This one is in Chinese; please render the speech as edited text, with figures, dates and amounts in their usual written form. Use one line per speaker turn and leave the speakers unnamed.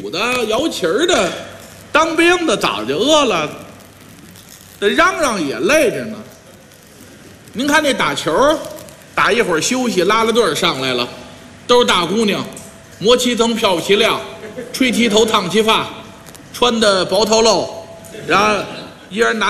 武的、摇旗儿的、当兵的早就饿了，这嚷嚷也累着呢。您看那打球，打一会儿休息，拉拉队上来了，都是大姑娘，磨其灯，漂其亮，吹其头，烫其发，穿的薄头露，然后一人拿